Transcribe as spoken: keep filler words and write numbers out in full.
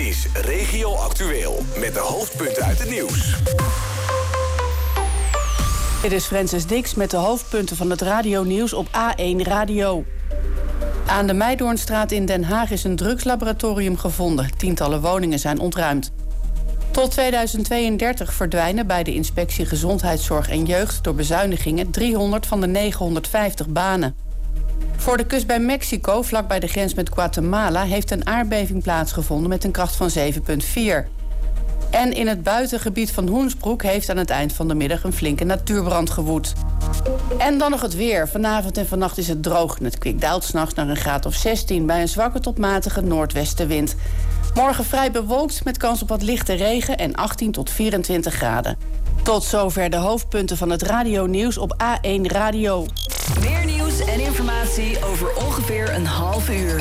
is Regio Actueel met de hoofdpunten uit het nieuws. Dit is Francis Dix met de hoofdpunten van het radionieuws op A één Radio. Aan de Meidoornstraat in Den Haag is een drugslaboratorium gevonden. Tientallen woningen zijn ontruimd. Tot tweeduizend tweeëndertig verdwijnen bij de Inspectie Gezondheidszorg en Jeugd door bezuinigingen driehonderd van de negenhonderdvijftig banen. Voor de kust bij Mexico, vlakbij de grens met Guatemala, heeft een aardbeving plaatsgevonden met een kracht van zeven komma vier. En in het buitengebied van Hoensbroek heeft aan het eind van de middag een flinke natuurbrand gewoed. En dan nog het weer. Vanavond en vannacht is het droog en het kwik daalt 's nachts naar een graad of zestien... bij een zwakke tot matige noordwestenwind. Morgen vrij bewolkt met kans op wat lichte regen en achttien tot vierentwintig graden. Tot zover de hoofdpunten van het radionieuws op A één Radio. Meer nieuws en informatie over ongeveer een half uur.